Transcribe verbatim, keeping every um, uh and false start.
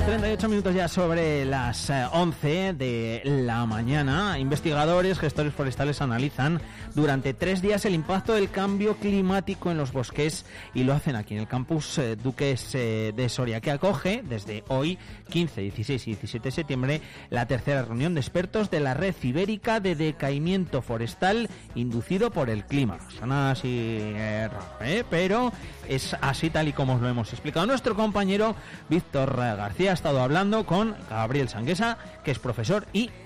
treinta y ocho minutos ya sobre las once de la mañana. Investigadores, gestores forestales analizan durante tres días el impacto del cambio climático en los bosques y lo hacen aquí en el campus eh, Duques eh, de Soria, que acoge desde hoy, quince, dieciséis y diecisiete de septiembre, la tercera reunión de expertos de la Red Ibérica de Decaimiento Forestal inducido por el clima. Suena así eh, raro, ¿eh? Pero es así tal y como os lo hemos explicado. Nuestro compañero Víctor García ha estado hablando con Gabriel Sanguesa, que es profesor y